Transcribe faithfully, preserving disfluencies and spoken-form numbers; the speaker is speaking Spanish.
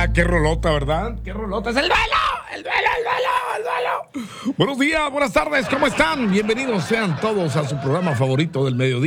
Ah, qué rolota, ¿verdad? Qué rolota. ¡Es el duelo! ¡El duelo, el duelo, el duelo! Buenos días, buenas tardes, ¿cómo están? Bienvenidos sean todos a su programa favorito del mediodía.